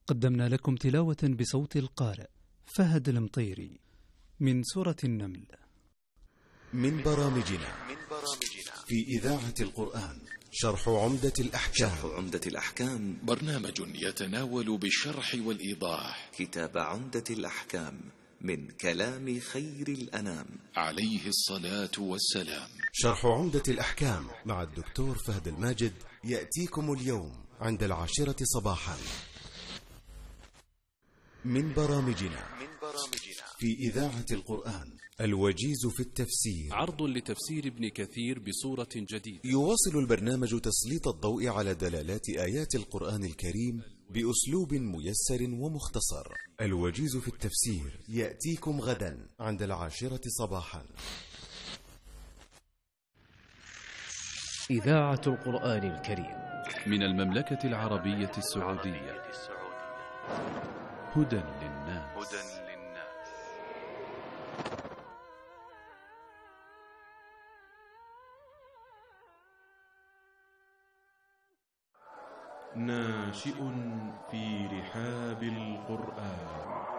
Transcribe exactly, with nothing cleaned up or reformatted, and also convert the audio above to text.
قدمنا لكم تلاوة بصوت القارئ فهد المطيري من سورة النمل. من برامجنا في إذاعة القرآن شرح عمدة الأحكام. شرح عمدة الأحكام برنامج يتناول بالشرح والإيضاح كتاب عمدة الأحكام من كلام خير الأنام عليه الصلاة والسلام. شرح عمدة الأحكام مع الدكتور فهد الماجد يأتيكم اليوم عند العاشرة صباحا. من برامجنا في إذاعة القرآن الوجيز في التفسير، عرض لتفسير ابن كثير بصورة جديدة. يواصل البرنامج تسليط الضوء على دلالات آيات القرآن الكريم بأسلوب ميسر ومختصر. الوجيز في التفسير يأتيكم غدا عند العاشرة صباحا. إذاعة القرآن الكريم من المملكة العربية السعودية. هدى للناس. ناشئ في رحاب القرآن.